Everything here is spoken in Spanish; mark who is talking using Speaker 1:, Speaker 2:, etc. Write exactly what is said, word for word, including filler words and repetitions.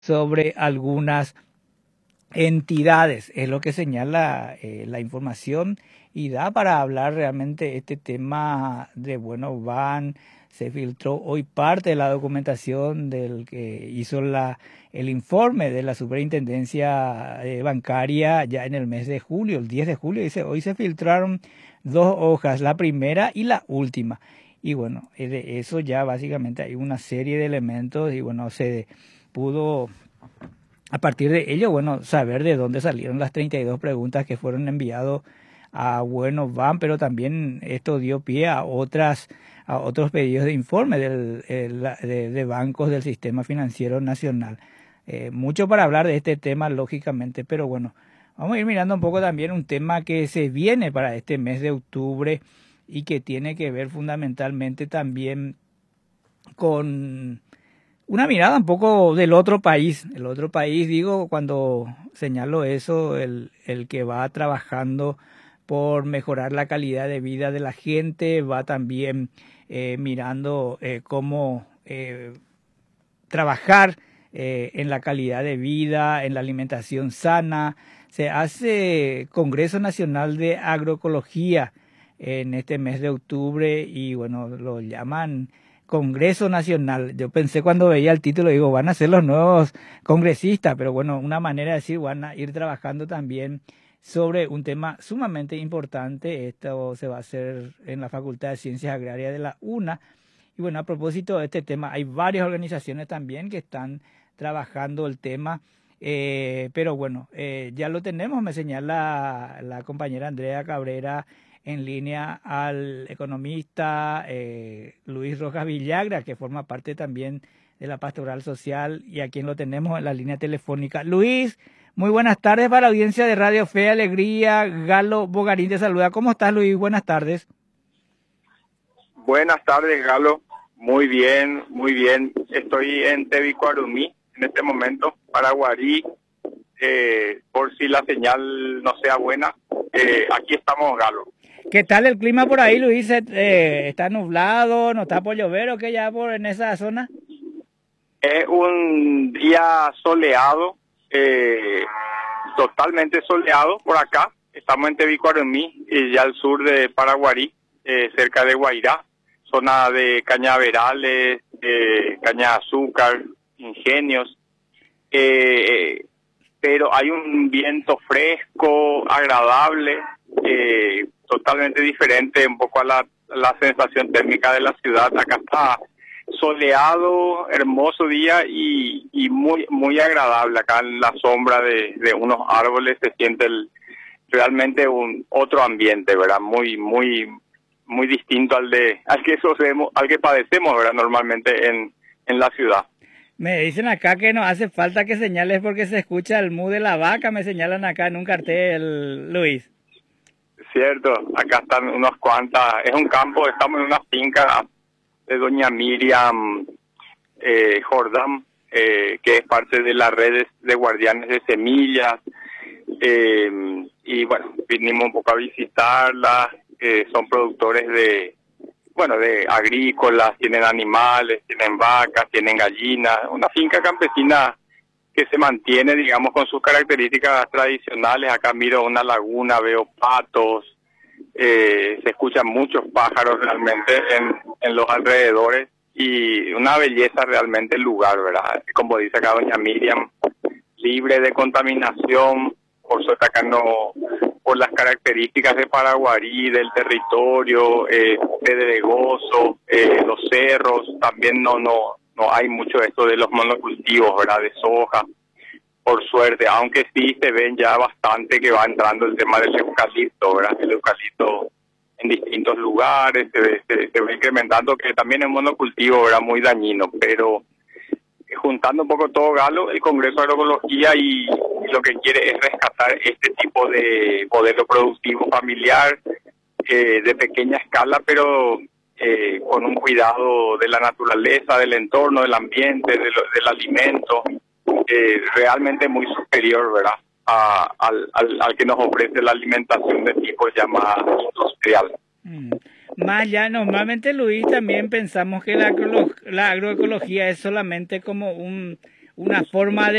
Speaker 1: sobre algunas entidades. Es lo que señala eh, la información y da para hablar realmente este tema de, bueno, van, se filtró hoy parte de la documentación del que hizo la, el informe de la superintendencia eh, bancaria ya en el mes de julio, el diez de julio, dice, hoy se filtraron dos hojas, la primera y la última. Y bueno, eh, de eso ya básicamente hay una serie de elementos y bueno, se pudo a partir de ello, bueno, saber de dónde salieron las treinta y dos preguntas que fueron enviadas a Bueno Van, pero también esto dio pie a otras a otros pedidos de informe del, el, de, de bancos del sistema financiero nacional. Eh, mucho para hablar de este tema, lógicamente, pero bueno, vamos a ir mirando un poco también un tema que se viene para este mes de octubre y que tiene que ver fundamentalmente también con una mirada un poco del otro país. El otro país, digo, cuando señalo eso, el, el que va trabajando por mejorar la calidad de vida de la gente, va también eh, mirando eh, cómo eh, trabajar eh, en la calidad de vida, en la alimentación sana. Se hace Congreso Nacional de Agroecología en este mes de octubre y bueno, lo llaman Congreso Nacional. Yo pensé cuando veía el título, digo, van a ser los nuevos congresistas, pero bueno, una manera de decir, van a ir trabajando también sobre un tema sumamente importante. Esto se va a hacer en la Facultad de Ciencias Agrarias de la UNA. Y bueno, a propósito de este tema, hay varias organizaciones también que están trabajando el tema, eh, pero bueno, eh, ya lo tenemos, me señala la compañera Andrea Cabrera en línea al economista eh, Luis Rojas Villagra, que forma parte también de la Pastoral Social y a quien lo tenemos en la línea telefónica. Luis, muy buenas tardes para la audiencia de Radio Fe y Alegría. Galo Bogarín te saluda. ¿Cómo estás, Luis? Buenas tardes.
Speaker 2: Buenas tardes, Galo. Muy bien, muy bien. Estoy en Tebicuarumí en este momento, Paraguarí. Eh, por si la señal no sea buena, eh, aquí estamos, Galo.
Speaker 1: ¿Qué tal el clima por ahí, Luis? Eh, ¿Está nublado? ¿No está por llover o qué ya por en esa zona?
Speaker 2: Es un día soleado, eh, totalmente soleado por acá. Estamos en Tebicuarumí, y ya al sur de Paraguarí, eh, cerca de Guairá, zona de cañaverales, eh, caña de azúcar, ingenios. Eh, pero hay un viento fresco, agradable, eh, totalmente diferente un poco a la, la sensación térmica de la ciudad. Acá está soleado, hermoso día y, y muy muy agradable. Acá en la sombra de, de unos árboles se siente el, realmente un otro ambiente, ¿verdad? Muy muy muy distinto al de al que sofremos, al que padecemos, ¿verdad? Normalmente en en la ciudad.
Speaker 1: Me dicen acá que no hace falta que señales porque se escucha el mu de la vaca, me señalan acá en un cartel, Luis.
Speaker 2: Cierto, acá están unas cuantas, es un campo, estamos en una finca de doña Miriam eh, Jordán, eh, que es parte de las redes de guardianes de semillas, eh, y bueno, vinimos un poco a visitarla. Eh, son productores de, bueno, de agrícolas, tienen animales, tienen vacas, tienen gallinas, una finca campesina que se mantiene, digamos, con sus características tradicionales. Acá miro una laguna, veo patos, eh, se escuchan muchos pájaros realmente en, en los alrededores y una belleza realmente el lugar, ¿verdad? Como dice acá doña Miriam, libre de contaminación, por suerte acá no, por las características de Paraguarí, del territorio, eh, pedregoso, eh, los cerros, también no, no, no hay mucho de esto de los monocultivos, ¿verdad? De soja, por suerte, aunque sí se ven ya bastante que va entrando el tema del eucalipto, ¿verdad? El eucalipto en distintos lugares se, ve, se, se va incrementando, que también es monocultivo, ¿verdad? Muy dañino, pero juntando un poco todo, Galo, el Congreso de Agroecología y, y lo que quiere es rescatar este tipo de modelo productivo familiar, eh, de pequeña escala, pero eh, con un cuidado de la naturaleza, del entorno, del ambiente, de lo, del alimento, eh, realmente muy superior, ¿verdad?, a, al, al, al que nos ofrece la alimentación de tipo ya más industrial.
Speaker 1: Mm. Más ya, normalmente, Luis, también pensamos que la, la agroecología es solamente como un, una forma de